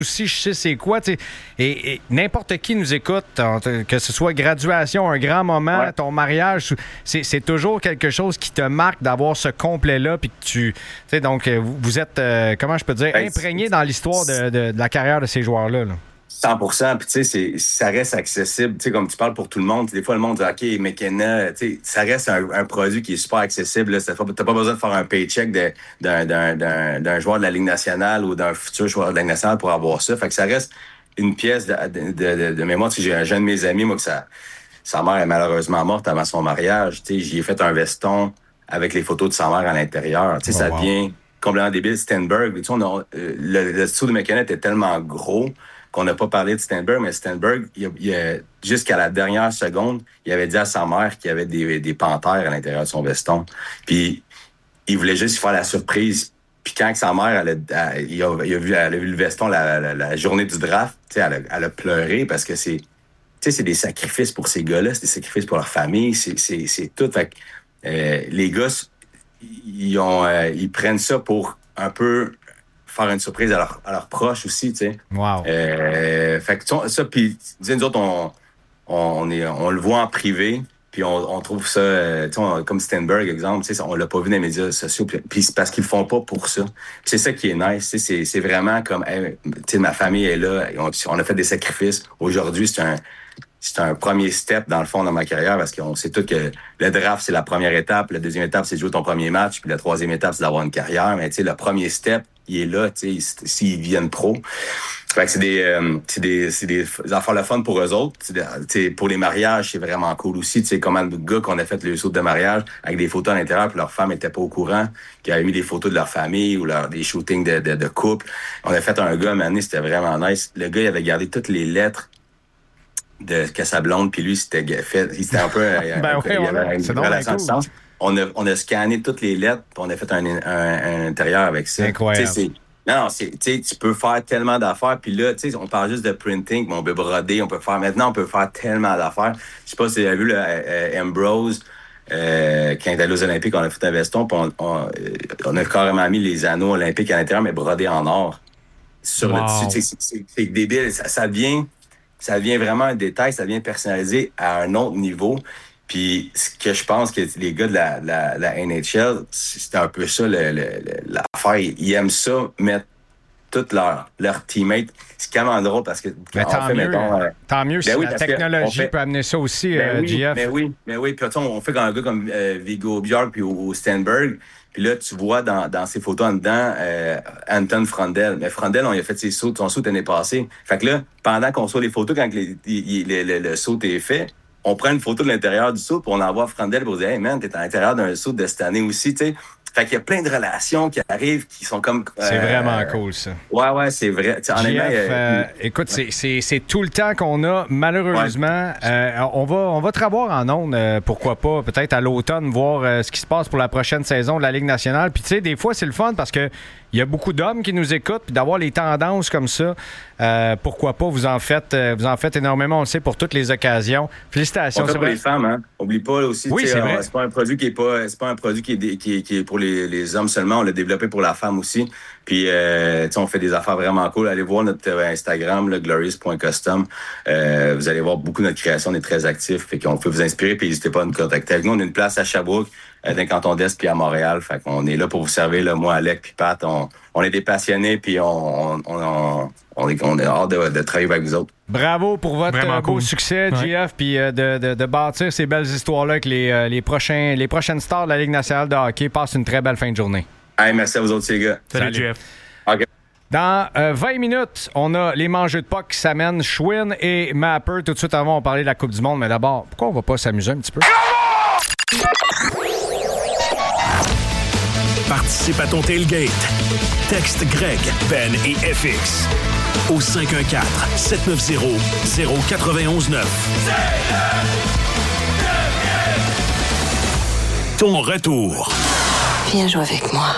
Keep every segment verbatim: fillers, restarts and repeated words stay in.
aussi, je sais c'est quoi. Et, et n'importe qui nous écoute, que ce soit graduation, un grand moment, ouais. ton mariage, c'est, c'est toujours quelque chose qui te marque d'avoir ce complet-là. Puis que tu sais, donc, vous êtes, euh, comment je peux dire, ben, imprégné dans l'histoire de, de, de la carrière de ces joueurs-là. Là. cent pour cent. Puis, tu sais, ça reste accessible. Tu sais, comme tu parles pour tout le monde. Des fois, le monde dit, OK, McKenna, tu sais, ça reste un, un produit qui est super accessible. Tu n'as pas besoin de faire un paycheck de, d'un, d'un, d'un, d'un joueur de la Ligue nationale ou d'un futur joueur de la Ligue nationale pour avoir ça. Fait que ça reste une pièce de, de, de, de mémoire. Tu sais, j'ai un jeune de mes amis, moi, que ça, sa mère est malheureusement morte avant son mariage. Tu sais, j'y ai fait un veston avec les photos de sa mère à l'intérieur. Tu sais, oh, ça devient wow. complètement débile. Stenberg, tu sais, on a, euh, le, le studio de McKenna était tellement gros qu'on n'a pas parlé de Stenberg, mais Stenberg, il a, il a, jusqu'à la dernière seconde, il avait dit à sa mère qu'il y avait des, des panthères à l'intérieur de son veston. Puis, il voulait juste faire la surprise. Puis quand sa mère, elle a, elle, il a, il a vu, elle a vu le veston la, la, la journée du draft, elle a, elle a pleuré parce que c'est, c'est des sacrifices pour ces gars-là, c'est des sacrifices pour leur famille, c'est, c'est, c'est tout. Fait que, euh, les gars, ils, ont, euh, ils prennent ça pour un peu faire une surprise à, leur, à leurs proches aussi, tu sais. Wow. Euh, fait que ça, puis, nous autres, on, on, est, on le voit en privé, puis on, on trouve ça, euh, tu sais, comme Stenberg, exemple, tu sais, on l'a pas vu dans les médias sociaux, puis, puis c'est parce qu'ils le font pas pour ça. Puis c'est ça qui est nice, tu sais, c'est, c'est vraiment comme, hey, tu sais, ma famille est là, on, on a fait des sacrifices. Aujourd'hui, c'est un, c'est un premier step, dans le fond, dans ma carrière, parce qu'on sait tout que le draft, c'est la première étape, la deuxième étape, c'est de jouer ton premier match, puis la troisième étape, c'est d'avoir une carrière, mais tu sais, le premier step, il est là, tu sais, s'ils viennent pro. Fait que c'est des, euh, c'est des, c'est des affaires le fun pour eux autres. Tu sais, pour les mariages, c'est vraiment cool aussi. Tu sais, comment de gars qu'on a fait le saut de mariage avec des photos à l'intérieur, puis leur femme était pas au courant, qui avaient mis des photos de leur famille ou leur, des shootings de, de, de couple. On a fait un gars, mané, c'était vraiment nice. Le gars, il avait gardé toutes les lettres de Casablonde, puis lui, c'était fait, il était un peu, ben un, oui, il avait une relation de cool. sens. On a, on a scanné toutes les lettres, puis on a fait un, un, un intérieur avec ça. Incroyable. C'est, non, non, c'est, tu peux faire tellement d'affaires. Puis là, tu sais, on parle juste de printing, mais on peut broder, on peut faire... Maintenant, on peut faire tellement d'affaires. Je sais pas si vous avez vu le euh, Ambrose, euh, quand il est allé aux Olympiques, on a fait un veston, puis on, on, on a carrément mis les anneaux olympiques à l'intérieur, mais brodés en or. Sur wow. le dessus, c'est, c'est, c'est débile. Ça, ça devient... Ça devient vraiment un détail, ça devient personnalisé à un autre niveau. Puis ce que je pense que les gars de la, la, la N H L, c'est un peu ça le, le, l'affaire. Ils aiment ça, mettre toutes leurs leur teammates. C'est quand même drôle parce que... Mais tant, fait, mieux, mettons, euh, tant mieux ben si oui, la technologie fait, peut amener ça aussi, ben euh, oui, G F. Mais oui, mais oui. Puis on fait quand un gars comme euh, Viggo Björk puis au, au Stenberg. Puis là, tu vois dans, dans ses photos en dedans euh, Anton Frondel. Mais Frondel, on lui a fait ses sauts, son saut l'année passée. Fait que là, pendant qu'on soit les photos, quand les, les, les, le, le saut est fait, on prend une photo de l'intérieur du saut, puis on envoie Frondel pour dire « Hey man, t'es à l'intérieur d'un saut de cette année aussi, tu sais. » Fait qu'il y a plein de relations qui arrivent, qui sont comme... Euh, c'est vraiment cool, ça. Ouais, ouais, c'est vrai. G F, euh, euh, écoute, ouais. c'est, c'est, c'est tout le temps qu'on a, malheureusement. Ouais. Euh, on, va, on va te revoir en ondes, euh, pourquoi pas, peut-être à l'automne, voir euh, ce qui se passe pour la prochaine saison de la Ligue nationale. Puis tu sais, des fois, c'est le fun parce que il y a beaucoup d'hommes qui nous écoutent, puis d'avoir les tendances comme ça, euh, pourquoi pas, vous en faites euh, vous en faites énormément, on le sait, pour toutes les occasions. Félicitations. On fait pour les femmes, hein. Oublie pas aussi, oui, c'est, vrai. c'est pas un produit qui est pas, c'est pas un produit qui est, qui est, qui est pour les, les hommes seulement, on l'a développé pour la femme aussi. Puis, euh, tu sais, on fait des affaires vraiment cool. Allez voir notre Instagram, le glorious point custom. Euh, vous allez voir beaucoup de notre création, on est très actifs, fait qu'on peut vous inspirer, puis n'hésitez pas à nous contacter avec nous. On a une place à Sherbrooke, dans le canton d'Est, puis à Montréal. Fait qu'on est là pour vous servir, là, moi, Alec, puis Pat. On, on est des passionnés, puis on, on, on, on, est, on est hâte de, de travailler avec vous autres. Bravo pour votre euh, beau cool. succès, ouais. G F, puis euh, de, de, de bâtir ces belles histoires-là avec les, euh, les, prochains, les prochaines stars de la Ligue nationale de hockey. Passe une très belle fin de journée. Hey, merci à vous autres, les gars. Salut, Salut. G F. OK. Dans euh, vingt minutes, on a les mangeux de puck qui s'amènent. Schwinn et Mapper. Tout de suite avant, on va parler de la Coupe du Monde. Mais d'abord, pourquoi on va pas s'amuser un petit peu? Participe à ton tailgate. Texte Greg, Ben et F X au cinq un quatre, sept neuf zéro, zéro neuf un neuf. Ton retour. Viens jouer avec moi.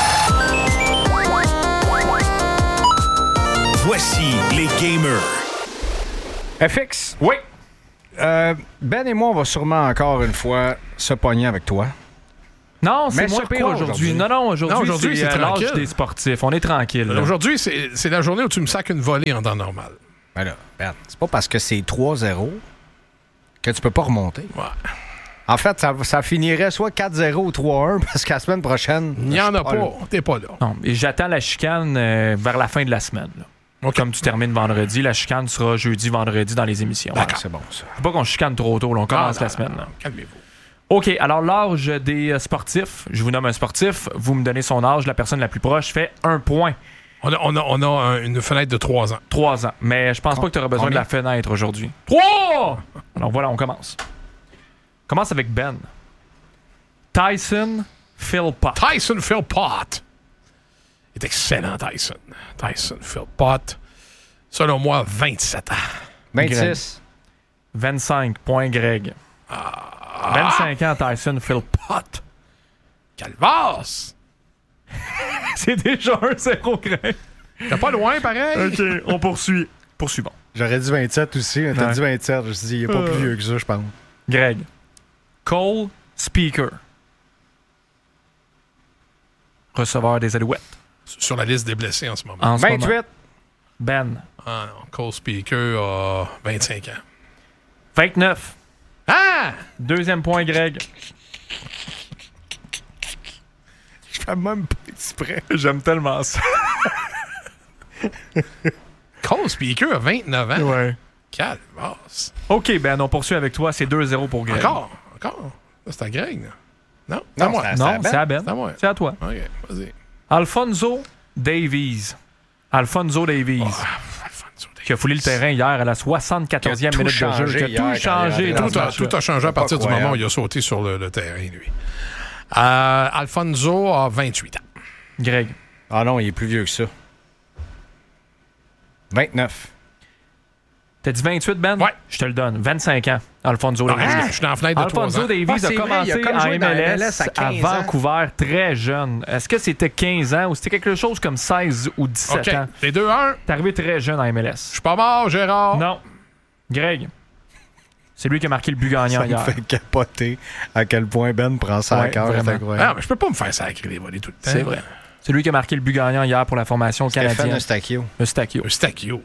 Voici les gamers. F X. Oui. Euh, Ben et moi, on va sûrement encore une fois se pogner avec toi. Non, c'est Mais moins sur pire quoi, aujourd'hui. aujourd'hui? Non, non, aujourd'hui, Non, aujourd'hui, c'est, c'est euh, l'âge tranquille. des sportifs. On est tranquille. là. Aujourd'hui, c'est, c'est la journée où tu me sacs une volée en temps normal. Ben là, regarde, c'est pas parce que c'est trois zéro que tu peux pas remonter. Ouais. En fait, ça, ça finirait soit quatre zéro ou trois un parce qu'à la semaine prochaine... Il n'y en a pas. là. T'es pas là. Non, et j'attends la chicane euh, vers la fin de la semaine. là. OK. Comme tu termines vendredi, la chicane sera jeudi, vendredi dans les émissions. Ah, c'est bon, ça. Faut pas qu'on chicane trop tôt, là, on commence Ah, la non, semaine. non, là. calmez-vous. OK, alors l'âge des euh, sportifs, je vous nomme un sportif, vous me donnez son âge, la personne la plus proche fait un point, On a, on a, on a un- une fenêtre de trois ans. trois ans. Mais je pense pas que tu auras besoin de Combien? la fenêtre aujourd'hui. trois! Alors voilà, on commence. On commence avec Ben. Tyson Philpott. Tyson Philpott. Il est excellent, Tyson. Tyson Philpott. Selon moi, vingt-sept ans. vingt-six. vingt-cinq, point Greg. vingt-cinq ans, Tyson Philpott. Calvasse! C'est déjà un zéro, Greg. T'es pas loin, pareil. OK, on poursuit. Poursuivons. J'aurais dit vingt-sept aussi. T'as Ouais. dit vingt-sept. Je me suis dit, il est pas plus vieux que ça, je pense. Greg. Cole Speaker. Receveur des Alouettes. Sur la liste des blessés en ce moment. En ce moment. vingt-huit. Ben. Ah non, Cole Speaker a vingt-cinq ans. vingt-neuf. Ah! Deuxième point, Greg. Je fais même pas exprès. J'aime tellement ça. Cole Speaker a vingt-neuf ans. Ouais. Calvasse. OK, Ben, on poursuit avec toi. C'est deux zéro pour Greg. Encore? Encore? Ça, c'est à Greg, là. Non? C'est Non, à moi. c'est à- Non, c'est à Ben. C'est à moi. C'est à toi. OK, vas-y. Alfonso Davies. Alfonso Davies. Alfonso Davies. Qui a foulé le terrain hier à la soixante-quatorzième Qui a tout minute de jeu. changé Qui a hier tout quand il est changé. rentré dans Tout ce a, match-là. tout a changé à partir du croyable. moment où il a sauté sur le, le terrain, lui. Euh, Alfonso a vingt-huit ans. Greg. Ah non, il est plus vieux que ça. vingt-neuf. T'as dit vingt-huit, Ben? Ouais. Je te le donne. vingt-cinq ans. Alfonso Ah, Davies. je suis dans la fenêtre de trois Alfonso ans. Davies Ah, a c'est vrai, commencé il a comme en joué dans M L S, M L S à à quinze ans. Vancouver très jeune. Est-ce que c'était quinze ans ou c'était quelque chose comme seize ou dix-sept OK, ans? les deux un. T'es arrivé très jeune en M L Je S. suis pas mort, Gérard. Non. Greg. C'est lui qui a marqué le but gagnant Ça me hier. fait capoter à quel point Ben prend ça Ouais, à cœur. vraiment. C'est Ah, incroyable. mais je peux pas me faire sacrer les volets tout le temps. C'est vrai. C'est lui qui a marqué le but gagnant hier pour la formation Stéphane canadienne. Eustachio. Eustachio. Eustachio.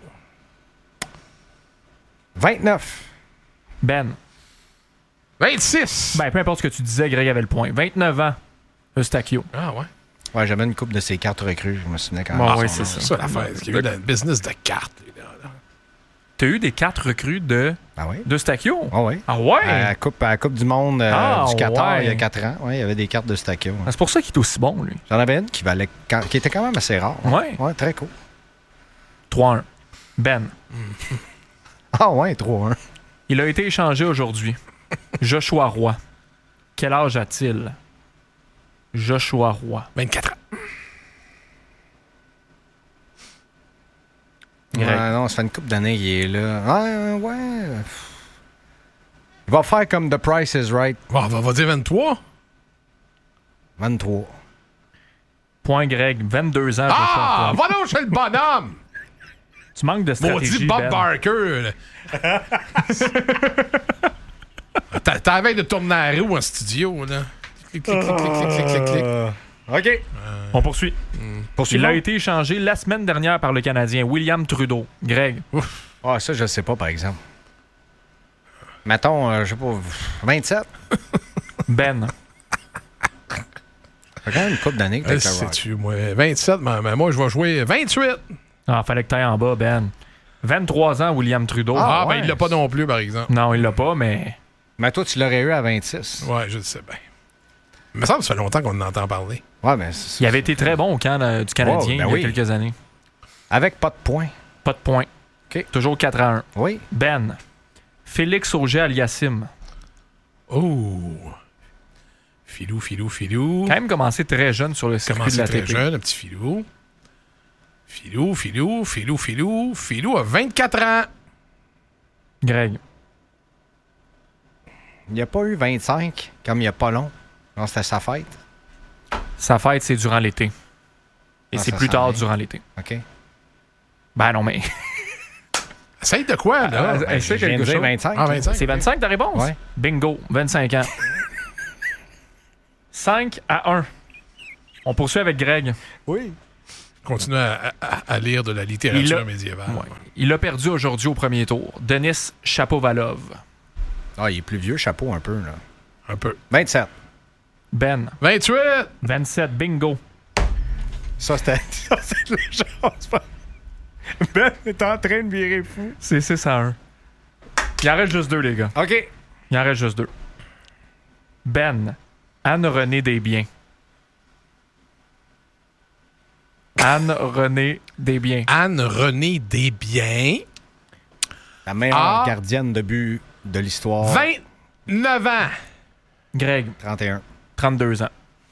vingt-neuf. Ben. vingt-six. Ben, peu importe ce que tu disais, Greg avait le point. vingt-neuf ans. Eustachio. Ah ouais. Ouais, j'avais une coupe de ses cartes recrues. Je me souvenais quand même. Bon, de ouais, son c'est nom. ça. Ça, l'affaire. Il y a eu le business de cartes. lui, là, là. T'as eu des quatre recrues de Ah oui? d'Eustachio? Ah oui. Ah ouais? À la coupe, à la coupe du Monde euh, Ah, du Qatar, ouais. il y a quatre ans. Ouais, il y avait des cartes de Eustachio. Ah, c'est pour ça qu'il est aussi bon, lui. J'en avais une qui, valait, quand- qui était quand même assez rare. Ouais. Ouais, très cool. trois un. Ben. Ah ouais, trois un. Il a été échangé aujourd'hui. Joshua Roy. Quel âge a-t-il? Joshua Roy. vingt-quatre ans. Greg. Ouais, non, ça fait une couple d'années qu'il est là. Ah, ouais. Il va faire comme The Price is Right. Bon, on va, on va dire vingt-trois. vingt-trois. Point Greg. vingt-deux ans, Joshua Ah! Roy. Va donc chez le bonhomme! Tu manques de stratégie, Maudit Bob Ben. Barker. là. T'as t'as la veille de tourner la roue en studio, là. Clic, clic, clic, clic, clic, clic, clic. OK. On poursuit. Poursuivons. Il a été échangé la semaine dernière par le Canadien William Trudeau. Greg. Ah, ça, je sais pas, par exemple. Mettons, euh, je sais pas, vingt-sept. Ben. Ça fait quand même une couple d'années que t'es Euh, avec le Rock. sais-tu, moi, vingt-sept, mais, mais moi, je vais jouer vingt-huit. Ah, fallait que t'ailles en bas, Ben. vingt-trois ans, William Trudeau. Ah, ouais. ben il l'a pas non plus, par exemple. Non, il l'a pas, mais... Mais toi, tu l'aurais eu à vingt-six. Ouais, je le sais bien. Il me semble que ça fait longtemps qu'on en entend parler. Ouais, mais c'est- Il avait été très bon au camp euh, du Canadien Oh, ben il y oui. a quelques années. Avec pas de points. Pas de points. OK. Toujours quatre à un. Oui. Ben. Félix Auger-Aliassime. Oh! Filou, filou, filou. Quand même commencé très jeune sur le circuit de Commencé la très T P. jeune, un petit filou. Filou, filou, filou, filou. Filou a vingt-quatre ans. Greg. Il n'y a pas eu vingt-cinq, comme il n'y a pas long. Non, c'était sa fête. Sa fête, c'est durant l'été. Et Ah, c'est ça plus sent tard bien. durant l'été. OK. Ben non, mais... Essaye de quoi, là? Ah, Ben, essaie je viens quelque de dire chose. vingt-cinq. Ah, vingt-cinq. C'est vingt-cinq ta réponse? Ouais. Bingo, vingt-cinq ans. cinq à un. On poursuit avec Greg. Oui. Continue à, à, à lire de la littérature Il a, médiévale. ouais. Il a perdu aujourd'hui au premier tour. Denis Shapovalov. Ah, il est plus vieux, chapeau un peu, là. Un peu. vingt-sept. Ben. vingt-huit! vingt-sept, bingo. Ça, c'était... Ça, c'est le genre... Ben est en train de virer fou. C'est six à un. Il en reste juste deux, les gars. OK. Il en reste juste deux. Ben. Anne-Renée Desbiens. Anne-Renée Desbiens. Anne-Renée Desbiens. La meilleure Ah. gardienne de but de l'histoire. vingt-neuf ans. Greg. trente et un. trente-deux ans.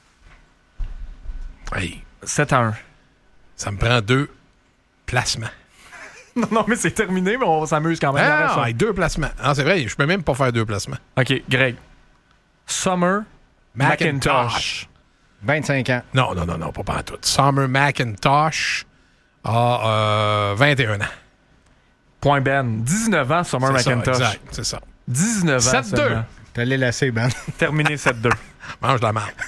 Hey, sept à un. ça me prend deux placements. Non, non, mais c'est terminé, mais on s'amuse quand même. Il en reste Ah, un. hey, deux placements. Ah, c'est vrai, je peux même pas faire deux placements. OK, Greg. Summer Macintosh. McIntosh. vingt-cinq ans. Non, non, non, non, pas pas tout. Summer McIntosh a euh, vingt et un ans. Point Ben. dix-neuf ans, Summer C'est ça, McIntosh. exact, c'est ça. dix-neuf ans. sept deux. seulement. T'as les lassé, Ben. Terminé sept deux. Mange de la marde.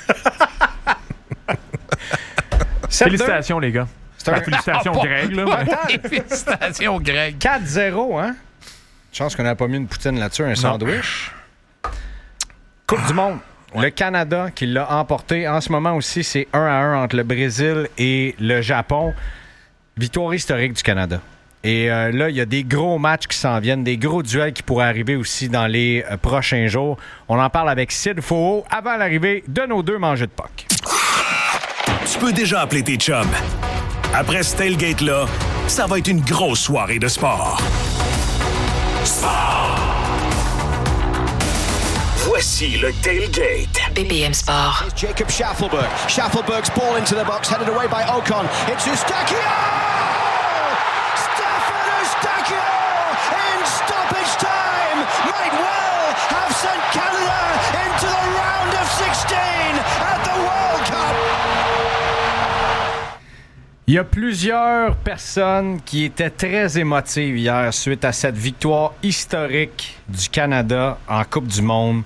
Félicitations, les gars. C'est un... Félicitations, Greg. Là, mais- Félicitations, Greg. quatre zéro, hein? Chance qu'on n'a pas mis une poutine là-dessus, un sandwich. Coupe du monde. Le Canada qui l'a emporté. En ce moment aussi, c'est un à un entre le Brésil et le Japon. Victoire historique du Canada. Et euh, là, il y a des gros matchs qui s'en viennent, des gros duels qui pourraient arriver aussi dans les euh, prochains jours. On en parle avec Sid Faux avant l'arrivée de nos deux mangeux de puck. Tu peux déjà appeler tes chums. Après ce tailgate-là, ça va être une grosse soirée de sport. Sport! Voici le tailgate. B B M Sport. It's Jacob Schaffelberg. Schaffelberg's ball into the box, headed away by Ocon. It's Eustachio! Stefan Eustachio! In stoppage time! Might well have sent Canada into the round of sixteen at the World Cup! Il y a plusieurs personnes qui étaient très émotives hier suite à cette victoire historique du Canada en Coupe du Monde.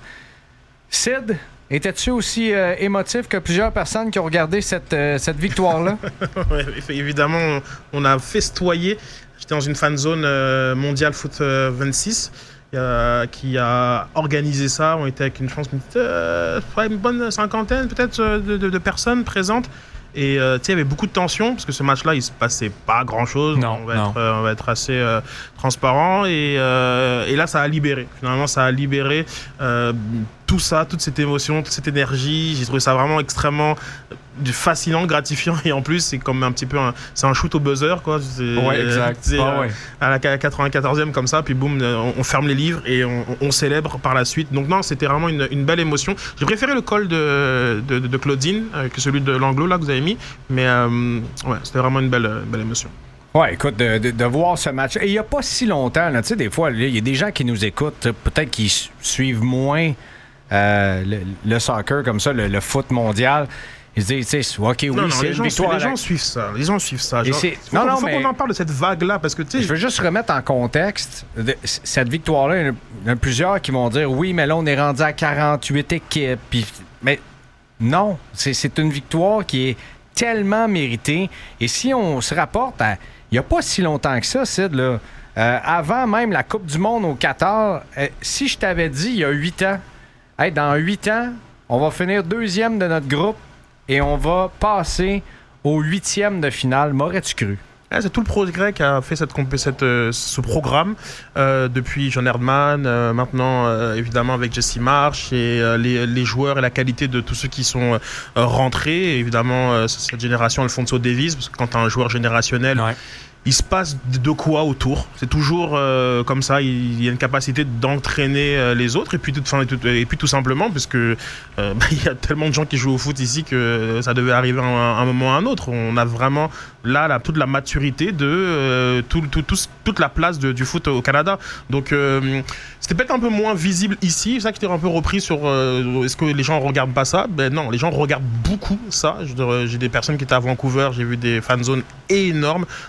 Sid, étais-tu aussi euh, émotif que plusieurs personnes qui ont regardé cette, euh, cette victoire-là? Ouais, évidemment, on, on a festoyé. J'étais dans une fan zone euh, mondiale foot euh, vingt-six euh, qui a organisé ça. On était avec une, je pense, une, euh, une bonne cinquantaine peut-être de, de, de personnes présentes. Et euh, il y avait beaucoup de tension parce que ce match-là, il se passait pas grand-chose. Non, on, va non. être, euh, on va être assez euh, transparent. Et, euh, et là, ça a libéré. Finalement, ça a libéré euh, tout ça, toute cette émotion, toute cette énergie. J'ai trouvé ça vraiment extrêmement fascinant, gratifiant. Et en plus, c'est comme un petit peu un, c'est un shoot au buzzer, quoi. C'est, Ouais, exact. c'est, Ah, euh, ouais. à la quatre-vingt-quatorzième comme ça, puis boum, on, on ferme les livres et on, on célèbre par la suite. Donc non, c'était vraiment une, une belle émotion. J'ai préféré le call de, de, de Claudine euh, que celui de l'anglo là que vous avez mis, mais euh, ouais, c'était vraiment une belle, belle émotion. Ouais, écoute, de, de, de voir ce match. Et il n'y a pas si longtemps, tu sais, des fois, il y a des gens qui nous écoutent, peut-être qui su- suivent moins euh, le, le soccer comme ça, le, le foot mondial. Ils se disent, tu sais, OK, oui, non, non, c'est les une gens, victoire. les à la- gens suivent ça. Les gens suivent ça. Et Genre, c'est- faut non, qu'on- non, faut mais- qu'on en parle de cette vague-là parce que tu sais. Je veux juste remettre en contexte de- cette victoire-là. Il y en a- il y en a plusieurs qui vont dire oui, mais là, on est rendu à quarante-huit équipes. Puis, mais non, c'est, c'est une victoire qui est tellement méritée. Et si on se rapporte à. Il n'y a pas si longtemps que ça, Sid, là, euh, avant même la Coupe du Monde au Qatar, euh, si je t'avais dit il y a huit ans, hey, dans huit ans, on va finir deuxième de notre groupe et on va passer au huitième de finale, m'aurais-tu cru? Ah, c'est tout le progrès qu'a fait cette, compé- cette, euh, ce programme euh, depuis John Herdman, euh, maintenant euh, évidemment avec Jesse Marsh et euh, les, les joueurs et la qualité de tous ceux qui sont euh, rentrés. Et évidemment, euh, cette génération Alphonso Davies, parce que quand tu as un joueur générationnel, Ouais. il se passe de quoi autour. C'est toujours euh, comme ça, il y a une capacité d'entraîner euh, les autres et puis tout, enfin, et tout, et puis tout simplement parce que euh, bah, il y a tellement de gens qui jouent au foot ici que ça devait arriver à un, un moment ou à un autre. On a vraiment là, là toute la maturité de euh, tout, tout, tout, toute la place de, du foot au Canada. Donc euh, c'était peut-être un peu moins visible ici. C'est ça que j'étais un peu repris sur euh, est-ce que les gens regardent pas ça? Ben non, les gens regardent beaucoup ça. Je, j'ai des personnes qui étaient à Vancouver, j'ai vu des fan zones énormes. Pareil, on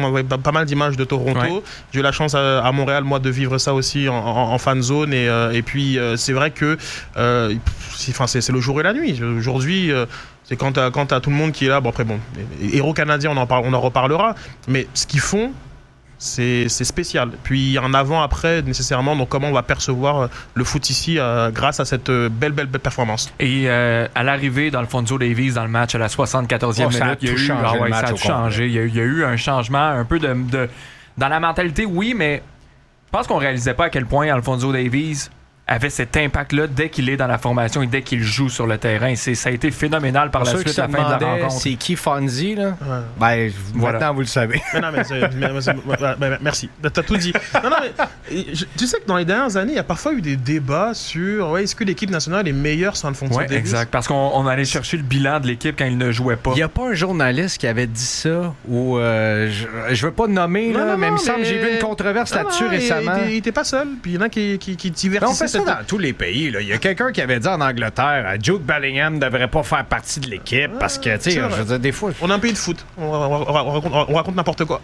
envoyé pas mal d'images de Toronto. Ouais. J'ai eu la chance à, à Montréal, moi, de vivre ça aussi en, en, en fan zone. Et, euh, et puis, euh, c'est vrai que euh, c'est, c'est, c'est le jour et la nuit. Aujourd'hui, euh, c'est quand t'as, quand t'as tout le monde qui est là. Bon, après, bon, héros canadiens, on en, parle, on en reparlera. Mais ce qu'ils font, c'est, c'est spécial. Puis en avant, après, nécessairement, donc comment on va percevoir le foot ici euh, grâce à cette belle, belle, belle performance. Et euh, à l'arrivée d'Alphonso Davies dans le match à la soixante-quatorzième oh, minute, il y a eu, ah ouais, ça a tout changé. Il y, a, il y a eu un changement un peu de, de dans la mentalité, oui, mais je pense qu'on réalisait pas à quel point Alphonso Davies avait cet impact-là dès qu'il est dans la formation et dès qu'il joue sur le terrain. C'est, ça a été phénoménal par Pour la suite à la fin de la rencontre. C'est qui Fonzie, là? Ouais. Ben, voilà. Maintenant, vous le savez. Mais non, mais, mais, mais, mais merci. T'as tout dit. Non, non, mais je, tu sais que dans les dernières années, il y a parfois eu des débats sur ouais, est-ce que l'équipe nationale est meilleure sans Alphonso ouais, Davies? Exact. Parce qu'on on allait chercher le bilan de l'équipe quand il ne jouait pas. Il n'y a pas un journaliste qui avait dit ça ou euh, je, je veux pas nommer, non, là, non, mais il me semble que j'ai vu une controverse non, là-dessus non, récemment. Il était pas seul. Puis il y en a qui, qui, qui divertissaient. Dans tous les pays. Là. Il y a quelqu'un qui avait dit en Angleterre Jude Bellingham ne devrait pas faire partie de l'équipe parce que, tu sais, je veux dire, des fois... On a un pays de foot. On, on, on, on, raconte, on raconte n'importe quoi.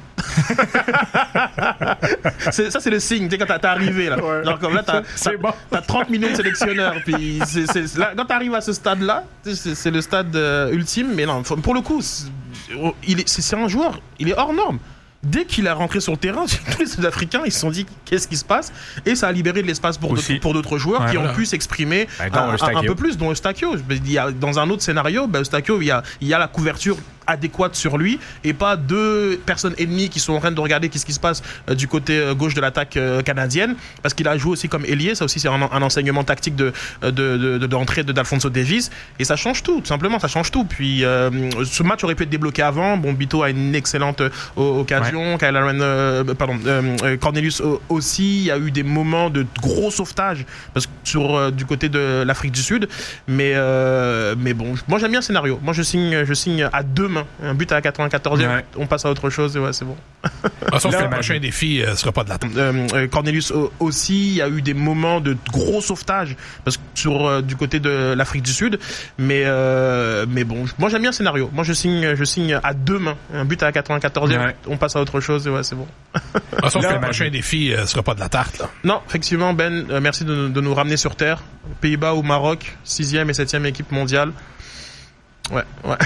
c'est, ça, c'est le signe, tu sais, quand t'es arrivé, là. Ouais. Genre, comme là, t'as, t'as, bon. t'as trente millions de sélectionneurs, puis c'est, c'est, là, quand t'arrives à ce stade-là, c'est, c'est le stade euh, ultime, mais non, pour le coup, c'est, il est, c'est, c'est un joueur, il est hors norme. Dès qu'il est rentré sur le terrain, tous les Sud-Africains, ils se sont dit qu'est-ce qui se passe, et ça a libéré de l'espace pour, d'autres, pour d'autres joueurs ouais, qui voilà. ont pu s'exprimer un, un, un peu plus, dont Eustáquio. Il y a, dans un autre scénario, ben Eustáquio, il y a, il y a la couverture adéquate sur lui et pas deux personnes ennemies qui sont en train de regarder qu'est-ce qui se passe euh, du côté euh, gauche de l'attaque euh, canadienne, parce qu'il a joué aussi comme ailier. Ça aussi c'est un, un enseignement tactique de, de, de, de, d'entrée de, d'Alphonso Davies, et ça change tout, tout simplement, ça change tout. Puis euh, ce match aurait pu être débloqué avant. Bon, Bito a une excellente euh, occasion, ouais. Kyle Aaron, euh, pardon, euh, Cornelius aussi. Il y a eu des moments de gros sauvetage parce que sur euh, du côté de l'Afrique du Sud, mais euh, mais bon, moi j'aime bien le scénario. Moi je signe je signe à deux mains. Un but à la quatre-vingt-quatorzième, ouais. On passe à autre chose et ouais, c'est bon. Ah, sauf que le prochain défi ne euh, sera pas de la tête. Euh, euh, Cornelius aussi, il y a eu des moments de gros sauvetage parce que sur euh, du côté de l'Afrique du Sud, mais euh, mais bon, moi j'aime bien le scénario. Moi je signe je signe à deux mains. Un but à la quatre-vingt-quatorzième, ouais. On passe à autre chose et ouais, c'est bon. Ah, sauf là, que le prochain défi ne euh, sera pas de la tarte là. Non, effectivement Ben, euh, merci de, de nous ramener sur terre. Pays-Bas ou Maroc, sixième et septième équipe mondiale. Ouais, ouais.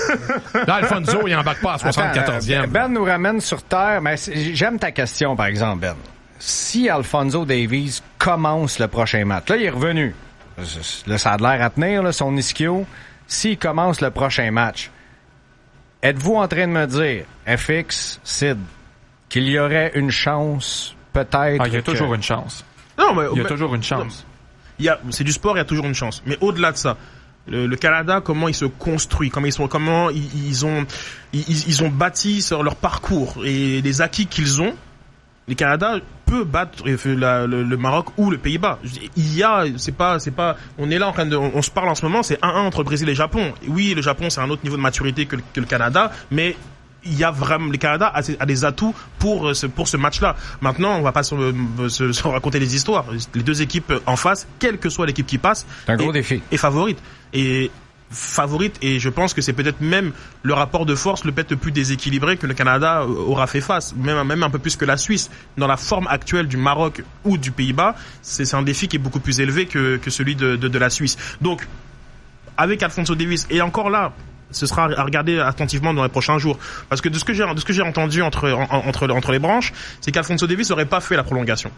Là, Alphonso, il n'embarque pas à soixante-quatorzième. Ben nous ramène sur terre, mais j'aime ta question, par exemple, Ben. Si Alphonso Davies commence le prochain match, là, il est revenu. Là, ça a l'air à tenir, là, son ischio. S'il commence le prochain match, êtes-vous en train de me dire, F X, Sid, qu'il y aurait une chance, peut-être... Ah, il y a que... toujours une chance. Non, mais... Il y a mais, toujours une chance. Il y a, c'est du sport, il y a toujours une chance. Mais au-delà de ça, Le, le Canada, comment il se construit, comment ils sont, comment ils, ils ont, ils, ils ont bâti sur leur parcours et les acquis qu'ils ont. Le Canada peut battre la, le, le Maroc ou le Pays-Bas. Il y a, c'est pas, c'est pas, on est là en train de, on, on se parle en ce moment, c'est un un entre le Brésil et le Japon. Oui, le Japon, c'est un autre niveau de maturité que le, que le Canada, mais il y a vraiment, le Canada a, a des atouts pour ce, pour ce match-là. Maintenant, on va pas se, se, se raconter des histoires. Les deux équipes en face, quelle que soit l'équipe qui passe, c'est un gros est, défi. est favorite. Et favorite, et je pense que c'est peut-être même le rapport de force le peut-être le plus déséquilibré que le Canada aura fait face, même, même un peu plus que la Suisse. Dans la forme actuelle du Maroc ou du Pays-Bas, c'est, c'est un défi qui est beaucoup plus élevé que, que celui de, de, de la Suisse. Donc, avec Alphonso Davies, et encore là, ce sera à regarder attentivement dans les prochains jours, parce que de ce que j'ai, de ce que j'ai entendu entre, en, entre, entre les branches, c'est qu'Alphonso Davies n'aurait pas fait la prolongation.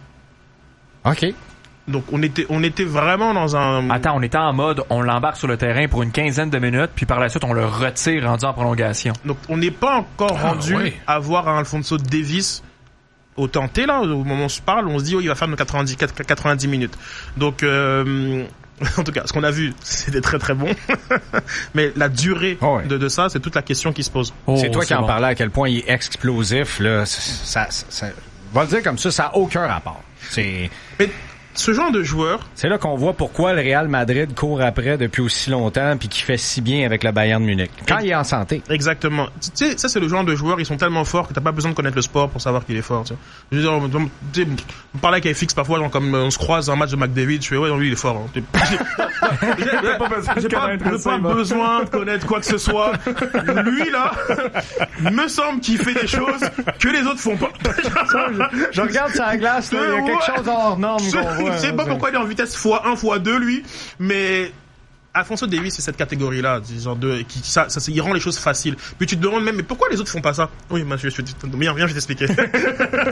Ok. Donc on était, on était vraiment dans un... Attends, on était en mode, on l'embarque sur le terrain pour une quinzaine de minutes, puis par la suite, on le retire rendu en prolongation. Donc on n'est pas encore ah, rendu oui. à voir un Alphonso Davies au tenté, là, au moment où on se parle, on se dit, oh, il va faire nos quatre-vingt-dix, quatre-vingt-dix minutes. Donc... Euh, en tout cas, ce qu'on a vu, c'était très très bon. Mais la durée oh ouais. de, de ça, c'est toute la question qui se pose. Oh, c'est toi c'est qui en bon. parlais à quel point il est explosif. Là. Ça, ça, ça, on va le dire comme ça, ça n'a aucun rapport. C'est... Mais ce genre de joueur... C'est là qu'on voit pourquoi le Real Madrid court après depuis aussi longtemps puis qui fait si bien avec le Bayern Munich. Quand il est en santé. Exactement. Tu sais, ça, c'est le genre de joueurs, ils sont tellement forts que t'as pas besoin de connaître le sport pour savoir qu'il est fort, tu sais. Je veux dire, on, on, on parlait avec F X parfois, genre, comme on se croise dans un match de McDavid, je fais, ouais, non, lui, il est fort. Hein. J'ai pas besoin, j'ai pas, pas besoin de connaître quoi que ce soit. Lui, là, il me semble qu'il fait des choses que les autres font pas. je, je regarde sa glace, là, il y a quelque chose hors norme qu'on voit. Je sais pas pourquoi il est en vitesse fois un, fois deux, lui, mais Alphonso Davies, c'est cette catégorie-là, genre de, qui, ça, ça, il rend les choses faciles. Puis tu te demandes même, mais pourquoi les autres font pas ça? Oui, monsieur, je, viens, viens, je vais t'expliquer.